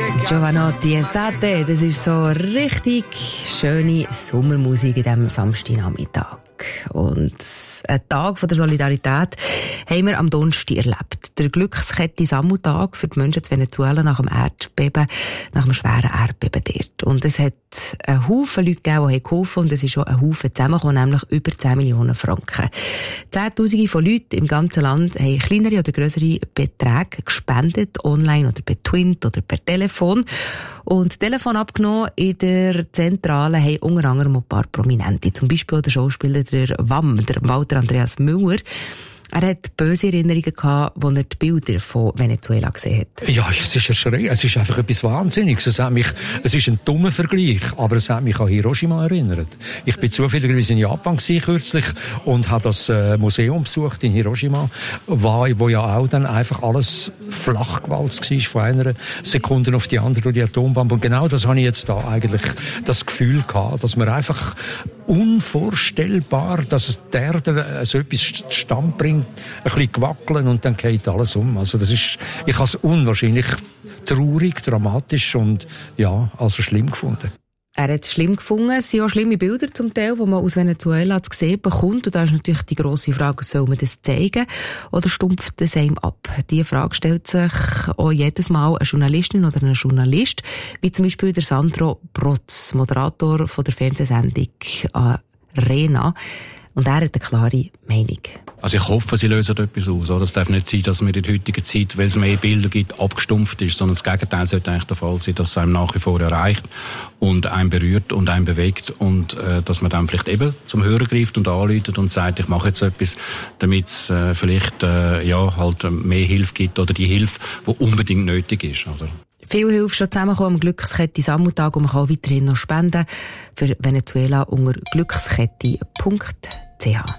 Giovanotti Estate, das ist so richtig schöne Sommermusik in diesem Samstagnachmittag. Und einen Tag von der Solidarität haben wir am Donnerstag erlebt. Der Glückskette-Sammeltag für die Menschen in Venezuela nach dem Erdbeben, nach dem schweren Erdbeben dort. Und es hat einen Haufen Leute gegeben, die geholfen haben, und es ist schon ein Haufen zusammengekommen, nämlich über 10 Millionen Franken. Zehntausende von Leuten im ganzen Land haben kleinere oder grössere Beträge gespendet, online oder per Twint oder per Telefon. Und Telefon abgenommen in der Zentrale haben unter anderem ein paar Prominente, zum Beispiel der Schauspieler der WAM, der Walter Andreas Müller. Er hat böse Erinnerungen gehabt, als er die Bilder von Venezuela gesehen hat. Ja, es ist erschreckend. Es ist einfach etwas Wahnsinniges. Es ist ein dummer Vergleich, aber es hat mich an Hiroshima erinnert. Ich bin zufälligerweise in Japan kürzlich und habe das Museum besucht in Hiroshima, wo ja auch dann einfach alles flachgewalzt war von einer Sekunde auf die andere durch die Atombombe. Und genau das habe ich jetzt da eigentlich das Gefühl gehabt, dass man einfach unvorstellbar, dass es der Erde so etwas zustande bringt, ein bisschen gewackeln und dann geht alles um. Also ich habe es unwahrscheinlich traurig, dramatisch und ja, also schlimm gefunden. Er hat es schlimm gefunden. Es sind auch schlimme Bilder zum Teil, die man aus Venezuela zu sehen bekommt. Und da ist natürlich die grosse Frage, soll man das zeigen oder stumpft das einem ab? Diese Frage stellt sich auch jedes Mal eine Journalistin oder ein Journalist, wie zum Beispiel der Sandro Protz, Moderator von der Fernsehsendung Arena. Und er hat eine klare Meinung. Also ich hoffe, sie lösen etwas aus. Es darf nicht sein, dass man in der heutigen Zeit, weil es mehr Bilder gibt, abgestumpft ist, sondern das Gegenteil sollte eigentlich der Fall sein, dass es einem nach wie vor erreicht und einen berührt und einen bewegt und dass man dann vielleicht eben zum Hörer greift und anruft und sagt, ich mache jetzt etwas, damit es vielleicht halt mehr Hilfe gibt oder die Hilfe, die unbedingt nötig ist. Oder? Viel Hilfe schon zusammengekommen am Glückskette-Sammeltag und man kann auch weiterhin noch spenden für Venezuela unter glückskette.ch.